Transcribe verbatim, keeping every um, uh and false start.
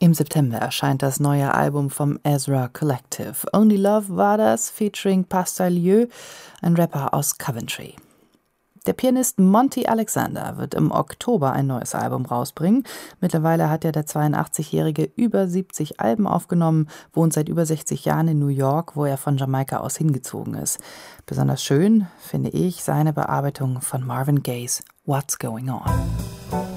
Im September erscheint das neue Album vom Ezra Collective. Only Love war das, featuring Pascal Lieu, ein Rapper aus Coventry. Der Pianist Monty Alexander wird im Oktober ein neues Album rausbringen. Mittlerweile hat ja der zweiundachtzigjährige über siebzig Alben aufgenommen, wohnt seit über sechzig Jahren in New York, wo er von Jamaika aus hingezogen ist. Besonders schön finde ich seine Bearbeitung von Marvin Gayes What's Going On.